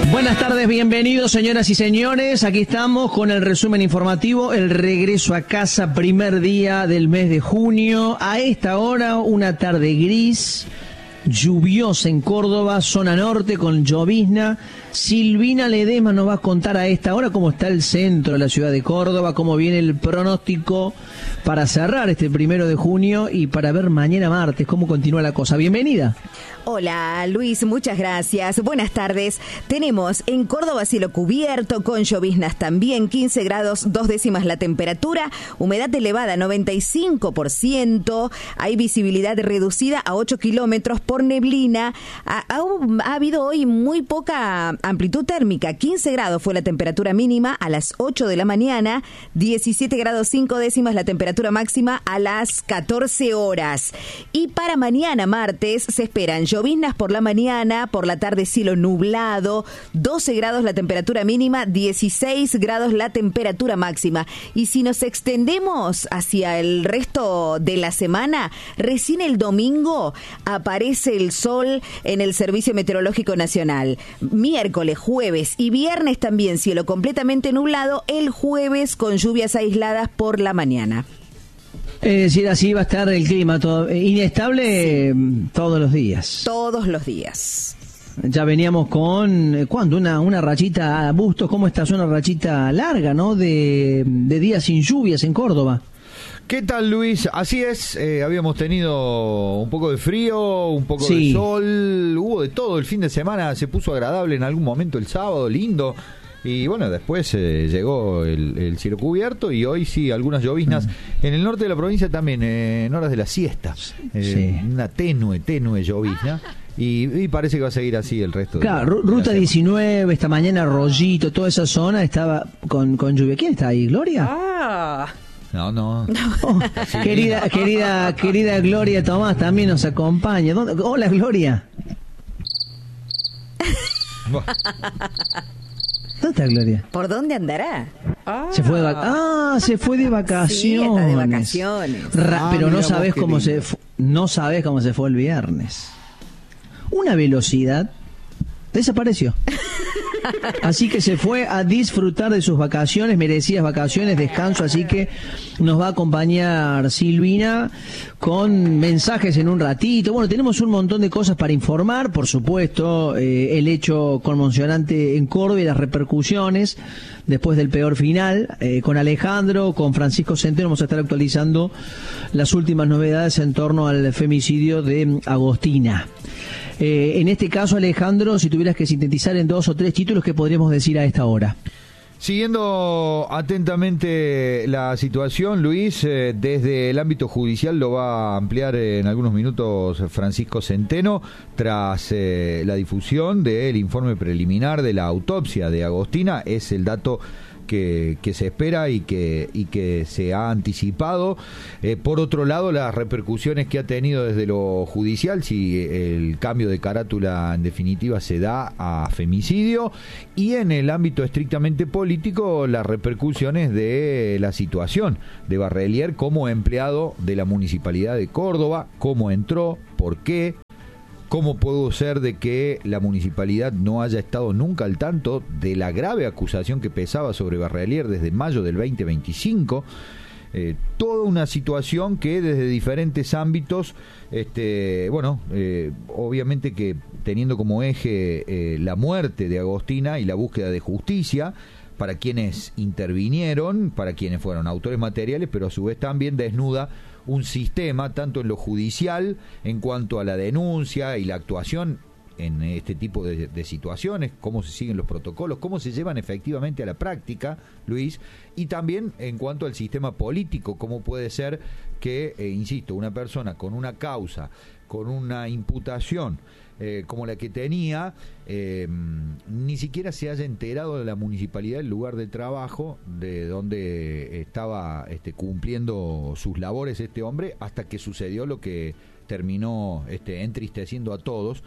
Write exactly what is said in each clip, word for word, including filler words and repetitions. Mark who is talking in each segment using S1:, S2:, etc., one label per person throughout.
S1: Buenas tardes, bienvenidos señoras y señores, aquí estamos con el resumen informativo, el regreso a casa, primer día del mes de junio, a esta hora una tarde gris, lluviosa en Córdoba, zona norte con llovizna. Silvina Ledesma nos va a contar a esta hora cómo está el centro de la ciudad de Córdoba, cómo viene el pronóstico para cerrar este primero de junio y para ver mañana martes cómo continúa la cosa. Bienvenida.
S2: Hola Luis, muchas gracias. Buenas tardes. Tenemos en Córdoba cielo cubierto con lloviznas también, quince grados, dos décimas la temperatura, humedad elevada noventa y cinco por ciento, hay visibilidad reducida a ocho kilómetros por neblina. Ha, ha, ha habido hoy muy poca amplitud térmica, quince grados fue la temperatura mínima a las ocho de la mañana, diecisiete grados cinco décimas la temperatura máxima a las catorce horas. Y para mañana martes se esperan lloviznas por la mañana, por la tarde cielo nublado, doce grados la temperatura mínima, dieciséis grados la temperatura máxima. Y si nos extendemos hacia el resto de la semana, recién el domingo aparece el sol en el Servicio Meteorológico Nacional. Miércoles, jueves y viernes también cielo completamente nublado, el jueves con lluvias aisladas por la mañana.
S1: Es decir, así va a estar el clima, todo, inestable sí. todos los días.
S2: Todos los días.
S1: Ya veníamos con, ¿cuándo? Una, una rachita, Bustos, ¿cómo estás? Una rachita larga, ¿no? De, de días sin lluvias en Córdoba.
S3: ¿Qué tal, Luis? Así es, eh, habíamos tenido un poco de frío, un poco sí. de sol, hubo de todo, el fin de semana se puso agradable en algún momento el sábado, lindo. Y bueno, después eh, llegó el, el cielo cubierto y hoy sí, algunas lloviznas. Mm. En el norte de la provincia también, eh, en horas de la siesta. Eh, sí. Una tenue, tenue llovizna. Y, y parece que va a seguir así el resto.
S1: Claro, de, Ruta diecinueve, esta mañana Rollito, toda esa zona estaba con, con lluvia. ¿Quién está ahí? ¿Gloria?
S2: Ah.
S3: No, no.
S1: Oh, querida, querida, querida Gloria Tomás también nos acompaña. ¿Dónde? Hola, Gloria. ¿Dónde está Gloria?
S2: ¿Por dónde andará?
S1: Ah, se fue de vac- ah, se fue de vacaciones.
S2: Sí, está de vacaciones.
S1: Ra-
S2: ah,
S1: pero no sabes cómo lindo. se fu- no sabes cómo se fue el viernes. Una velocidad desapareció. Así que se fue a disfrutar de sus vacaciones, merecidas vacaciones, descanso, así que nos va a acompañar Silvina con mensajes en un ratito. Bueno, tenemos un montón de cosas para informar, por supuesto, eh, el hecho conmocionante en Córdoba y las repercusiones después del peor final, eh, con Alejandro, con Francisco Centeno vamos a estar actualizando las últimas novedades en torno al femicidio de Agostina. Eh, en este caso, Alejandro, si tuvieras que sintetizar en dos o tres títulos, ¿qué podríamos decir a esta hora?
S3: Siguiendo atentamente la situación, Luis, eh, desde el ámbito judicial lo va a ampliar en algunos minutos Francisco Centeno, tras eh, la difusión del informe preliminar de la autopsia de Agostina. Es el dato Que, que se espera y que, y que se ha anticipado. Eh, por otro lado, las repercusiones que ha tenido desde lo judicial, si el cambio de carátula en definitiva se da a femicidio, y en el ámbito estrictamente político, las repercusiones de la situación de Barrelier como empleado de la Municipalidad de Córdoba, cómo entró, por qué, ¿cómo pudo ser de que la municipalidad no haya estado nunca al tanto de la grave acusación que pesaba sobre Barrelier desde mayo del veinte veinticinco? Eh, toda una situación que desde diferentes ámbitos, este, bueno, eh, obviamente que teniendo como eje eh, la muerte de Agostina y la búsqueda de justicia para quienes intervinieron, para quienes fueron autores materiales, pero a su vez también desnuda un sistema, tanto en lo judicial, en cuanto a la denuncia y la actuación en este tipo de, de situaciones, cómo se siguen los protocolos, cómo se llevan efectivamente a la práctica, Luis, y también en cuanto al sistema político, cómo puede ser que, eh, insisto, una persona con una causa, con una imputación, Eh, como la que tenía, eh, ni siquiera se haya enterado de la municipalidad del lugar de trabajo de donde estaba este, cumpliendo sus labores este hombre, hasta que sucedió lo que terminó este, entristeciendo a todos,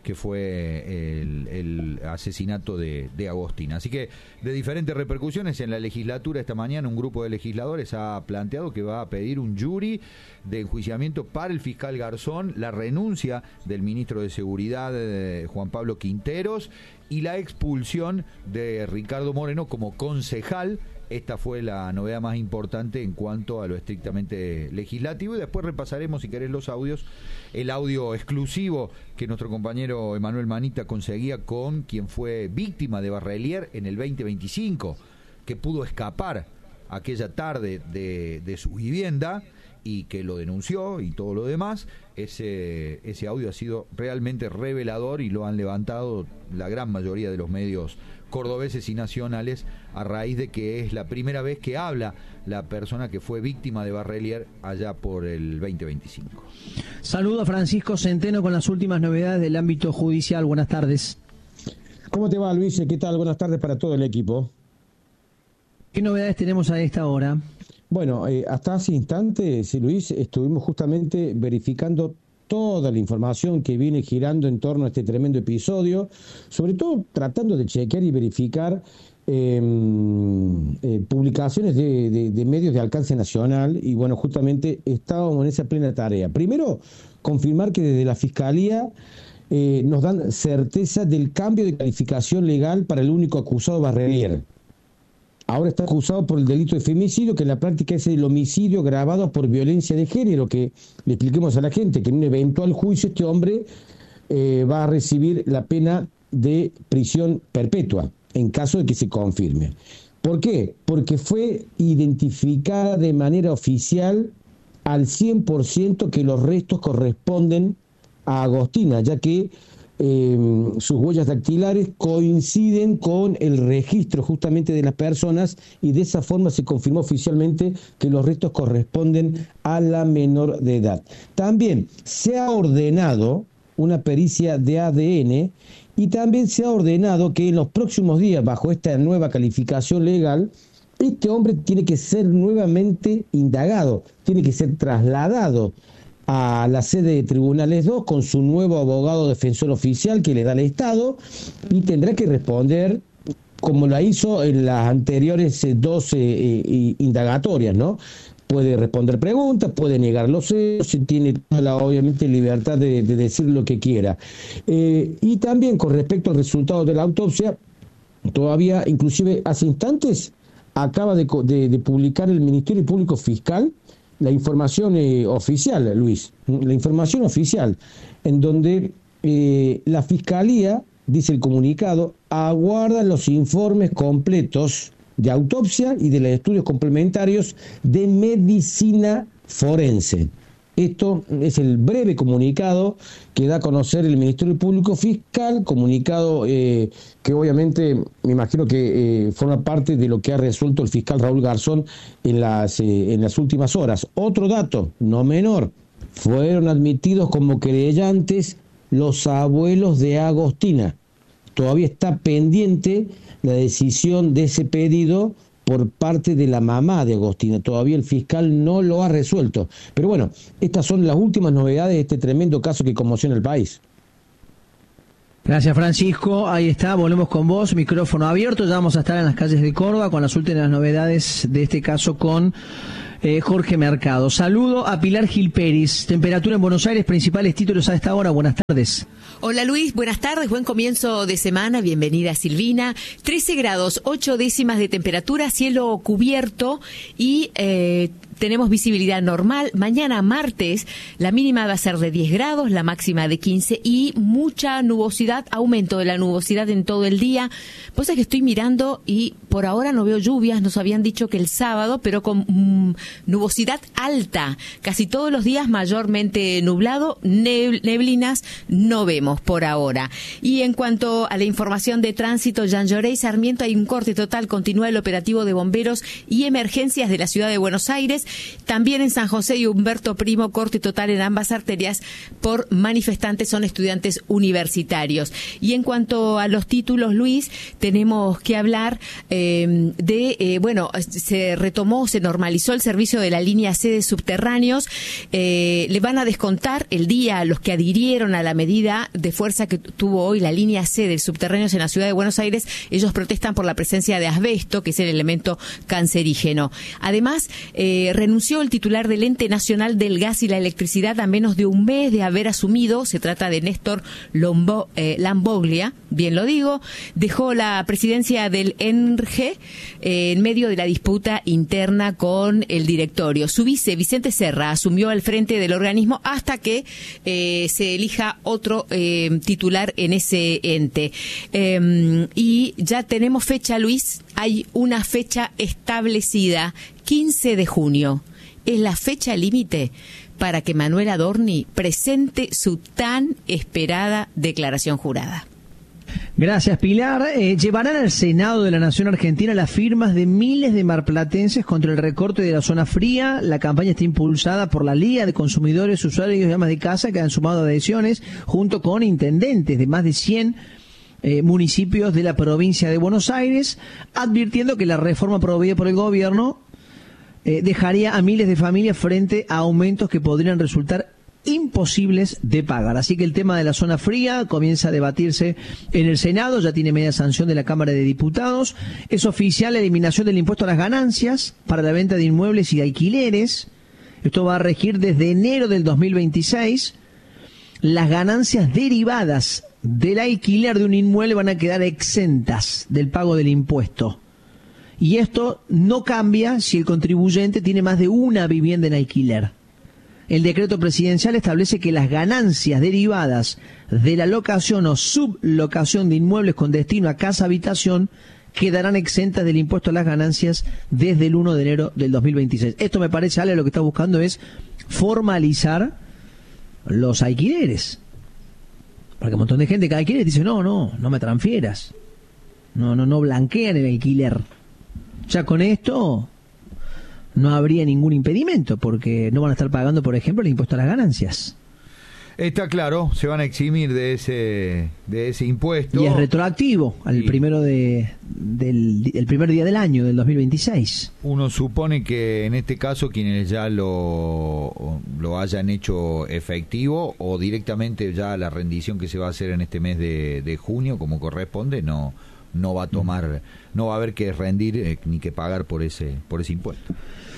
S3: que fue el, el asesinato de, de Agostina. Así que de diferentes repercusiones en la legislatura esta mañana un grupo de legisladores ha planteado que va a pedir un jury de enjuiciamiento para el fiscal Garzón, la renuncia del ministro de Seguridad eh, Juan Pablo Quinteros y la expulsión de Ricardo Moreno como concejal. Esta fue la novedad más importante en cuanto a lo estrictamente legislativo, y después repasaremos, si querés, los audios, el audio exclusivo que nuestro compañero Emanuel Manita conseguía con quien fue víctima de Barrelier en el veinte veinticinco, que pudo escapar aquella tarde de, de su vivienda y que lo denunció y todo lo demás. Ese, ese audio ha sido realmente revelador y lo han levantado la gran mayoría de los medios cordobeses y nacionales a raíz de que es la primera vez que habla la persona que fue víctima de Barrelier allá por el veinte veinticinco.
S1: Saludo a Francisco Centeno con las últimas novedades del ámbito judicial. Buenas tardes.
S4: ¿Cómo te va, Luis? ¿Qué tal? Buenas tardes para todo el equipo.
S1: ¿Qué novedades tenemos a esta hora?
S4: Bueno, eh, hasta hace instantes, Luis, estuvimos justamente verificando toda la información que viene girando en torno a este tremendo episodio, sobre todo tratando de chequear y verificar eh, eh, publicaciones de, de, de medios de alcance nacional, y bueno, justamente estábamos en esa plena tarea. Primero, confirmar que desde la Fiscalía eh, nos dan certeza del cambio de calificación legal para el único acusado, Barrelier. Ahora está acusado por el delito de femicidio, que en la práctica es el homicidio agravado por violencia de género, que le expliquemos a la gente que en un eventual juicio este hombre eh, va a recibir la pena de prisión perpetua, en caso de que se confirme. ¿Por qué? Porque fue identificada de manera oficial al cien por ciento que los restos corresponden a Agostina, ya que Eh, sus huellas dactilares coinciden con el registro justamente de las personas, y de esa forma se confirmó oficialmente que los restos corresponden a la menor de edad. También se ha ordenado una pericia de A D N, y también se ha ordenado que en los próximos días, bajo esta nueva calificación legal, este hombre tiene que ser nuevamente indagado, tiene que ser trasladado a la sede de Tribunales dos con su nuevo abogado defensor oficial que le da el Estado, y tendrá que responder como la hizo en las anteriores eh, dos eh, eh, indagatorias, ¿no? Puede responder preguntas, puede negar los hechos, tiene toda la, obviamente, libertad de, de decir lo que quiera. Eh, y también con respecto al resultado de la autopsia, todavía, inclusive hace instantes, acaba de, de, de publicar el Ministerio Público Fiscal la información eh, oficial, Luis, la información oficial, en donde eh, la Fiscalía, dice el comunicado, aguarda los informes completos de autopsia y de los estudios complementarios de medicina forense. Esto es el breve comunicado que da a conocer el Ministerio Público Fiscal, comunicado eh, que obviamente me imagino que eh, forma parte de lo que ha resuelto el fiscal Raúl Garzón en las, eh, en las últimas horas. Otro dato, no menor, fueron admitidos como querellantes los abuelos de Agostina. Todavía está pendiente la decisión de ese pedido por parte de la mamá de Agostina. Todavía el fiscal no lo ha resuelto. Pero bueno, estas son las últimas novedades de este tremendo caso que conmociona el país.
S1: Gracias, Francisco. Ahí está, volvemos con vos, micrófono abierto. Ya vamos a estar en las calles de Córdoba con las últimas novedades de este caso con eh, Jorge Mercado. Saludo a Pilar Gil Pérez. Temperatura en Buenos Aires, principales títulos a esta hora. Buenas tardes.
S5: Hola Luis, buenas tardes, buen comienzo de semana, bienvenida Silvina. trece grados, ocho décimas de temperatura, cielo cubierto y eh, tenemos visibilidad normal. Mañana martes la mínima va a ser de diez grados, la máxima de quince y mucha nubosidad, aumento de la nubosidad en todo el día. Pues es que estoy mirando y por ahora no veo lluvias, nos habían dicho que el sábado, pero con mm, nubosidad alta, casi todos los días mayormente nublado, neb- neblinas no vemos por ahora. Y en cuanto a la información de tránsito, Jean Llorey Sarmiento, hay un corte total, continúa el operativo de bomberos y emergencias de la ciudad de Buenos Aires. También en San José y Humberto Primo, corte total en ambas arterias por manifestantes, son estudiantes universitarios. Y en cuanto a los títulos, Luis, tenemos que hablar eh, de, eh, bueno, se retomó, se normalizó el servicio de la línea C de subterráneos. Eh, le van a descontar el día a los que adhirieron a la medida de fuerza que tuvo hoy la línea C de subterráneos en la ciudad de Buenos Aires. Ellos protestan por la presencia de asbesto, que es el elemento cancerígeno. Además, eh, renunció el titular del Ente Nacional del Gas y la Electricidad a menos de un mes de haber asumido. Se trata de Néstor Lombo, eh, Lamboglia, bien lo digo. Dejó la presidencia del E N R G eh, en medio de la disputa interna con el directorio. Su vice, Vicente Serra, asumió al frente del organismo hasta que eh, se elija otro eh, titular en ese ente. Eh, y ya tenemos fecha, Luis. Hay una fecha establecida, quince de junio. Es la fecha límite para que Manuel Adorni presente su tan esperada declaración jurada.
S1: Gracias, Pilar. Eh, llevarán al Senado de la Nación Argentina las firmas de miles de marplatenses contra el recorte de la zona fría. La campaña está impulsada por la Liga de Consumidores, Usuarios y Amas de Casa, que han sumado adhesiones junto con intendentes de más de cien eh, municipios de la provincia de Buenos Aires, advirtiendo que la reforma promovida por el gobierno eh, dejaría a miles de familias frente a aumentos que podrían resultar imposibles de pagar. Así que el tema de la zona fría comienza a debatirse en el Senado, ya tiene media sanción de la Cámara de Diputados. Es oficial la eliminación del impuesto a las ganancias para la venta de inmuebles y de alquileres. Esto va a regir desde enero del dos mil veintiséis. Las ganancias derivadas del alquiler de un inmueble van a quedar exentas del pago del impuesto. Y esto no cambia si el contribuyente tiene más de una vivienda en alquiler. El decreto presidencial establece que las ganancias derivadas de la locación o sublocación de inmuebles con destino a casa-habitación quedarán exentas del impuesto a las ganancias desde el primero de enero del dos mil veintiséis. Esto me parece, Ale, lo que está buscando es formalizar los alquileres. Porque un montón de gente que alquiler dice, no, no, no me transfieras. No, no, no blanquean el alquiler. Ya con esto no habría ningún impedimento, porque no van a estar pagando, por ejemplo, el impuesto a las ganancias.
S3: Está claro, se van a eximir de ese de ese impuesto.
S1: Y es retroactivo al sí. primero de del el primer día del año, del dos mil veintiséis.
S3: Uno supone que en este caso quienes ya lo, lo hayan hecho efectivo o directamente ya la rendición que se va a hacer en este mes de, de junio, como corresponde, no no va a tomar, no va a haber que rendir eh, ni que pagar por ese por ese impuesto.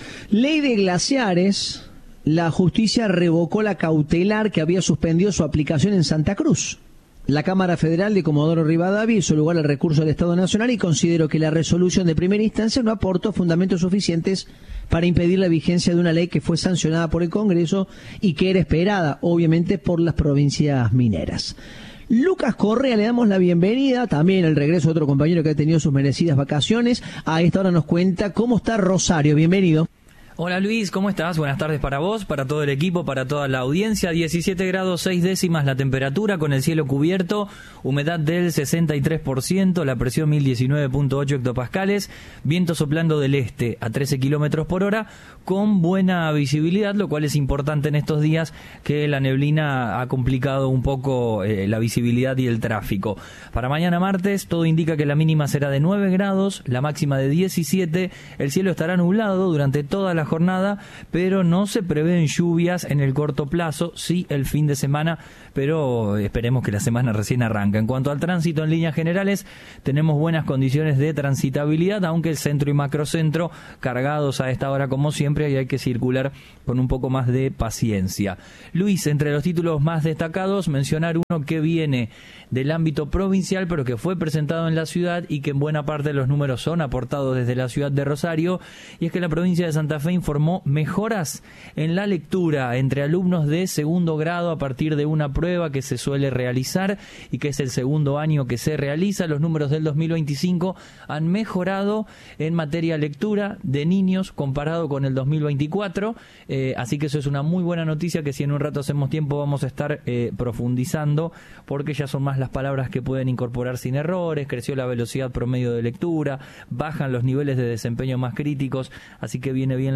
S1: Ley de glaciares. La justicia revocó la cautelar que había suspendido su aplicación en Santa Cruz. La Cámara Federal de Comodoro Rivadavia hizo lugar al recurso del Estado Nacional y consideró que la resolución de primera instancia no aportó fundamentos suficientes para impedir la vigencia de una ley que fue sancionada por el Congreso y que era esperada, obviamente, por las provincias mineras. Lucas Correa, le damos la bienvenida, también el regreso de otro compañero que ha tenido sus merecidas vacaciones. A esta hora nos cuenta cómo está Rosario. Bienvenido.
S6: Hola Luis, ¿cómo estás? Buenas tardes para vos, para todo el equipo, para toda la audiencia. diecisiete grados seis décimas la temperatura, con el cielo cubierto, humedad del sesenta y tres por ciento, la presión mil diecinueve punto ocho hectopascales, viento soplando del este a trece kilómetros por hora, con buena visibilidad, lo cual es importante en estos días que la neblina ha complicado un poco eh, la visibilidad y el tráfico. Para mañana martes, todo indica que la mínima será de nueve grados, la máxima de diecisiete, el cielo estará nublado durante toda la jornada, pero no se prevén lluvias en el corto plazo, sí el fin de semana, pero esperemos que la semana recién arranca. En cuanto al tránsito en líneas generales, tenemos buenas condiciones de transitabilidad, aunque el centro y macrocentro cargados a esta hora como siempre, y hay que circular con un poco más de paciencia. Luis, entre los títulos más destacados, mencionar uno que viene del ámbito provincial, pero que fue presentado en la ciudad y que en buena parte de los números son aportados desde la ciudad de Rosario, y es que la provincia de Santa Fe informó mejoras en la lectura entre alumnos de segundo grado a partir de una prueba que se suele realizar y que es el segundo año que se realiza. Los números del dos mil veinticinco han mejorado en materia lectura de niños comparado con el dos mil veinticuatro, eh, así que eso es una muy buena noticia que si en un rato hacemos tiempo vamos a estar eh, profundizando, porque ya son más las palabras que pueden incorporar sin errores, creció la velocidad promedio de lectura, bajan los niveles de desempeño más críticos, así que viene bien la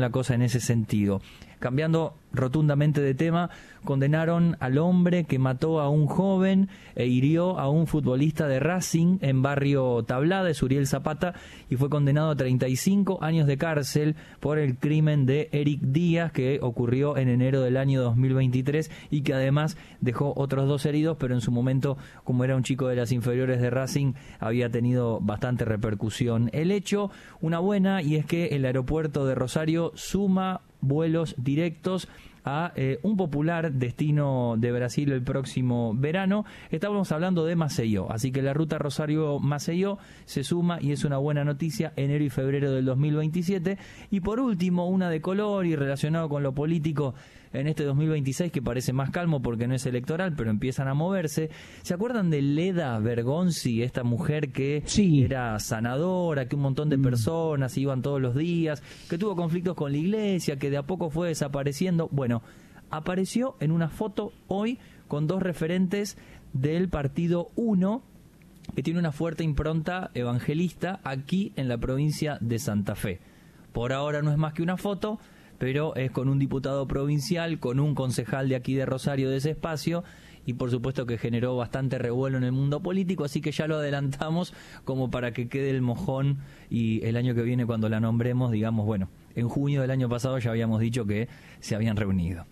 S6: la cosa en ese sentido. Cambiando rotundamente de tema, condenaron al hombre que mató a un joven e hirió a un futbolista de Racing en barrio Tablada, es Uriel Zapata, y fue condenado a treinta y cinco años de cárcel por el crimen de Eric Díaz, que ocurrió en enero del año dos mil veintitrés y que además dejó otros dos heridos, pero en su momento, como era un chico de las inferiores de Racing, había tenido bastante repercusión. El hecho, una buena, y es que el aeropuerto de Rosario suma vuelos directos a eh, un popular destino de Brasil el próximo verano. Estábamos hablando de Maceió, así que la ruta Rosario-Maceió se suma y es una buena noticia, enero y febrero del dos mil veintisiete. Y por último, una de color y relacionado con lo político en este dos mil veintiséis, que parece más calmo porque no es electoral, pero empiezan a moverse. ¿Se acuerdan de Leda Bergonzi, esta mujer que
S1: sí.
S6: era sanadora, que un montón de personas iban todos los días, que tuvo conflictos con la iglesia, que de a poco fue desapareciendo? Bueno, apareció en una foto hoy con dos referentes del Partido Uno, que tiene una fuerte impronta evangelista aquí en la provincia de Santa Fe. Por ahora no es más que una foto, pero es con un diputado provincial, con un concejal de aquí de Rosario de ese espacio, y por supuesto que generó bastante revuelo en el mundo político, así que ya lo adelantamos como para que quede el mojón, y el año que viene cuando la nombremos, digamos, bueno, en junio del año pasado ya habíamos dicho que se habían reunido.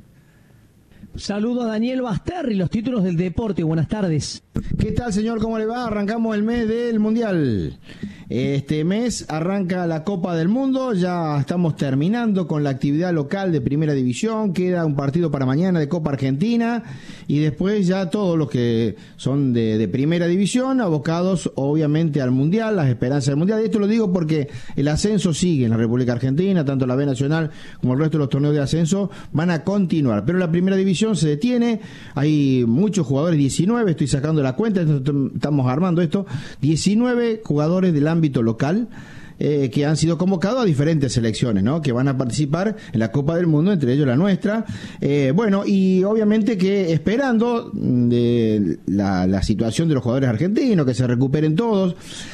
S1: Saludo a Daniel Basterri, los títulos del deporte. Buenas tardes.
S7: ¿Qué tal, señor? ¿Cómo le va? Arrancamos el mes del Mundial. Este mes arranca la Copa del Mundo, ya estamos terminando con la actividad local de Primera División, queda un partido para mañana de Copa Argentina y después ya todos los que son de, de Primera División abocados obviamente al Mundial, las esperanzas del Mundial. Y esto lo digo porque el ascenso sigue en la República Argentina, tanto la B Nacional como el resto de los torneos de ascenso van a continuar, pero la Primera División se detiene, hay muchos jugadores, diecinueve, estoy sacando la cuenta, estamos armando esto, diecinueve jugadores del ámbito local eh, que han sido convocados a diferentes selecciones, ¿no? Que van a participar en la Copa del Mundo, entre ellos la nuestra. Eh, bueno, y obviamente que esperando de la, la situación de los jugadores argentinos, que se recuperen todos.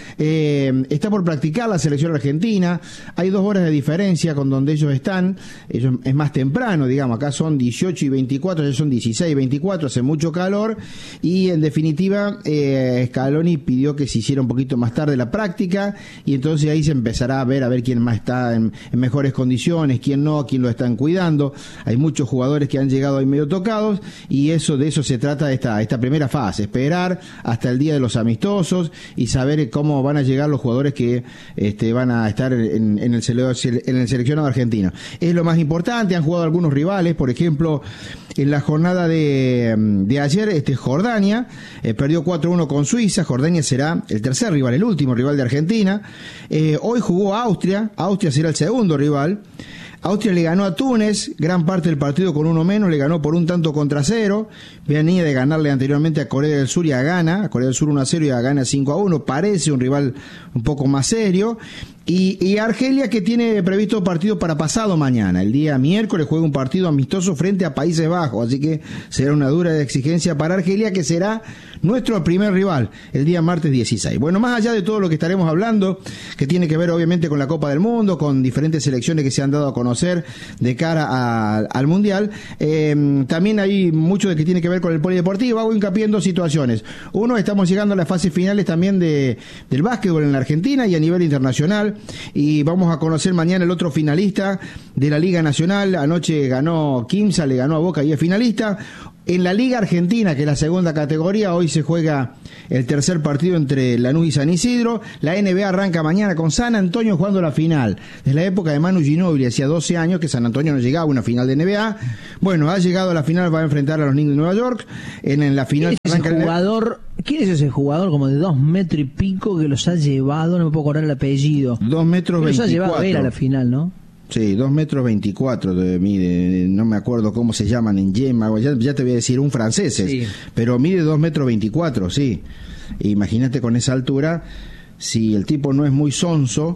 S7: Eh, está por practicar la selección argentina, hay dos horas de diferencia con donde ellos están, ellos es más temprano, digamos, acá son dieciocho y veinticuatro, ellos son dieciséis y veinticuatro, hace mucho calor y en definitiva eh, Scaloni pidió que se hiciera un poquito más tarde la práctica y entonces ahí se empezará a ver a ver quién más está en, en mejores condiciones, quién no, quién lo están cuidando. Hay muchos jugadores que han llegado ahí medio tocados y eso de eso se trata esta, esta primera fase, esperar hasta el día de los amistosos y saber cómo van a llegar los jugadores que este, van a estar en, en, el, en el seleccionado argentino. Es lo más importante, han jugado algunos rivales, por ejemplo, en la jornada de, de ayer, este Jordania eh, perdió cuatro a uno con Suiza. Jordania será el tercer rival, el último rival de Argentina. Eh, hoy jugó Austria, Austria será el segundo rival. Austria le ganó a Túnez, gran parte del partido con uno menos, le ganó por un tanto contra cero, venía de ganarle anteriormente a Corea del Sur y a Ghana, a Corea del Sur uno a cero y a Ghana cinco a uno, parece un rival un poco más serio, y, y Argelia que tiene previsto partido para pasado mañana, el día miércoles juega un partido amistoso frente a Países Bajos, así que será una dura exigencia para Argelia que será nuestro primer rival el día martes dieciséis. Bueno, más allá de todo lo que estaremos hablando, que tiene que ver obviamente con la Copa del Mundo, con diferentes selecciones que se han dado a conocer de cara a, al Mundial, eh, también hay mucho de que tiene que ver con el polideportivo. Hago hincapié en dos situaciones. Uno, estamos llegando a las fases finales también de, del básquetbol en la Argentina y a nivel internacional, y vamos a conocer mañana el otro finalista de la Liga Nacional. Anoche ganó Quimsa, le ganó a Boca y es finalista. En la Liga Argentina, que es la segunda categoría, hoy se juega el tercer partido entre Lanús y San Isidro. La N B A arranca mañana con San Antonio jugando la final. Desde la época de Manu Ginóbili, hacía doce años que San Antonio no llegaba a una final de N B A. Bueno, ha llegado a la final, va a enfrentar a los Knicks de Nueva York. En, en la final
S1: ¿Quién es ese jugador? ¿Quién es ese jugador como de dos metros y pico que los ha llevado? No me puedo acordar el apellido.
S7: Dos metros veinticuatro.
S1: Los ha llevado a él a la final, ¿no?
S7: Sí, dos metros veinticuatro de mide, no me acuerdo cómo se llaman en yema, ya, ya te voy a decir un francés, sí. Pero mide dos metros veinticuatro, sí. Imagínate con esa altura, si el tipo no es muy sonso,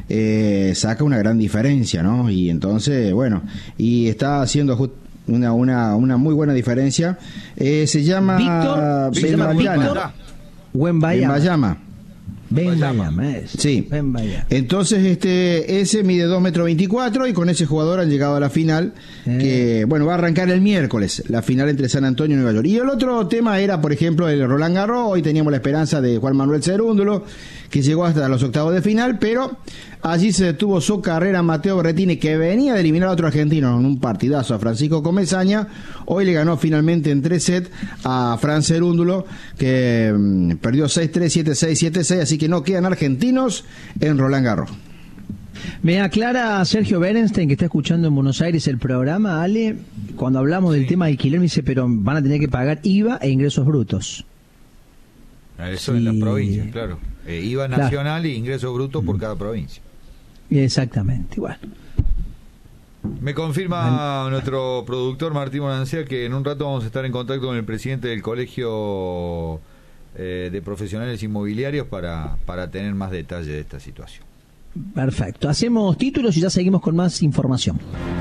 S7: eh, saca una gran diferencia, ¿no? Y entonces, bueno, y está haciendo una, una, una muy buena diferencia. Eh, se llama
S1: Víctor, se llama Víctor Wembanyama. Benbayama es.
S7: Sí.
S1: Benbayama.
S7: Entonces, este, ese mide dos metros veinticuatro y con ese jugador han llegado a la final, eh. que, bueno, va a arrancar el miércoles, la final entre San Antonio y Nueva York. Y el otro tema era, por ejemplo, el Roland Garros. Hoy teníamos la esperanza de Juan Manuel Cerúndulo, que llegó hasta los octavos de final, pero allí se detuvo su carrera Matteo Berrettini, que venía de eliminar a otro argentino en un partidazo, a Francisco Comesaña. Hoy le ganó finalmente en tres sets a Fran Cerúndulo, que mmm, perdió seis tres, siete seis, siete seis, así que no quedan argentinos en Roland Garros.
S1: Me aclara Sergio Berenstein, que está escuchando en Buenos Aires el programa, Ale, cuando hablamos del tema de alquiler, me dice, pero van a tener que pagar I V A e ingresos brutos.
S3: Eso
S1: sí.
S3: En las provincias, claro. Eh, I V A nacional claro. Y ingresos brutos por cada provincia.
S1: Exactamente, igual.
S3: Me confirma Man... nuestro productor Martín Monancia que en un rato vamos a estar en contacto con el presidente del Colegio eh, de Profesionales Inmobiliarios para, para tener más detalle de esta situación.
S1: Perfecto. Hacemos títulos y ya seguimos con más información.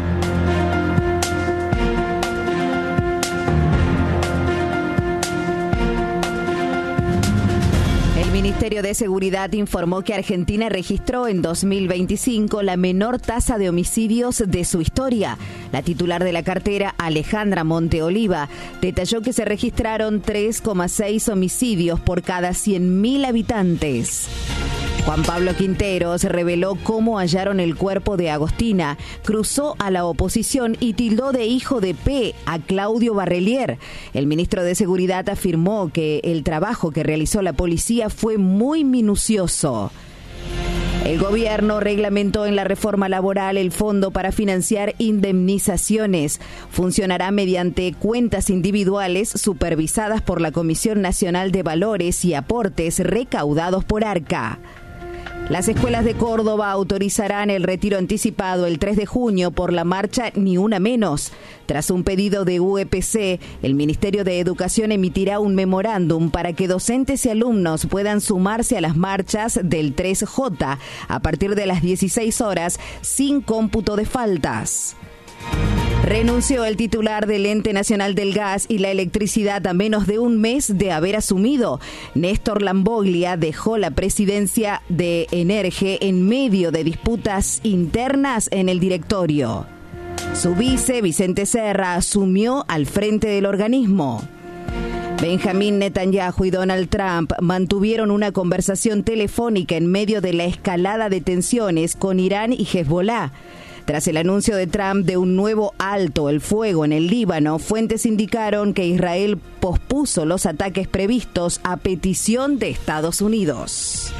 S2: El Ministerio de Seguridad informó que Argentina registró en dos mil veinticinco la menor tasa de homicidios de su historia. La titular de la cartera, Alejandra Monteoliva, detalló que se registraron tres coma seis homicidios por cada cien mil habitantes. Juan Pablo Quinteros reveló cómo hallaron el cuerpo de Agostina, cruzó a la oposición y tildó de hijo de P a Claudio Barrelier. El ministro de Seguridad afirmó que el trabajo que realizó la policía fue muy minucioso. El gobierno reglamentó en la reforma laboral el fondo para financiar indemnizaciones. Funcionará mediante cuentas individuales supervisadas por la Comisión Nacional de Valores y Aportes recaudados por ARCA. Las escuelas de Córdoba autorizarán el retiro anticipado el tres de junio por la marcha Ni Una Menos. Tras un pedido de U E P C, el Ministerio de Educación emitirá un memorándum para que docentes y alumnos puedan sumarse a las marchas del tres J a partir de las dieciséis horas sin cómputo de faltas. Renunció el titular del Ente Nacional del Gas y la Electricidad a menos de un mes de haber asumido. Néstor Lamboglia dejó la presidencia de Energe en medio de disputas internas en el directorio. Su vice, Vicente Serra, asumió al frente del organismo. Benjamín Netanyahu y Donald Trump mantuvieron una conversación telefónica en medio de la escalada de tensiones con Irán y Hezbollah. Tras el anuncio de Trump de un nuevo alto el fuego en el Líbano, fuentes indicaron que Israel pospuso los ataques previstos a petición de Estados Unidos.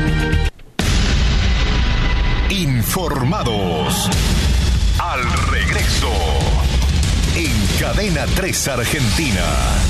S8: Informados. Al regreso. En Cadena tres Argentina.